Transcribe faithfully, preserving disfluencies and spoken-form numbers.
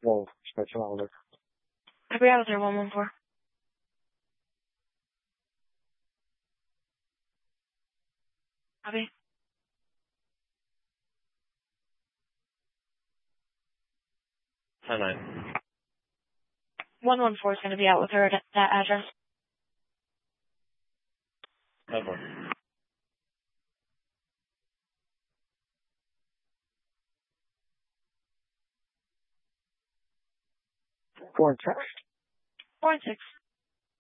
Whoa, stretch out there. I'll be out there, one one four. Copy. ten nine. one one four is going to be out with her at that address. ten four. Four and six. Four and six.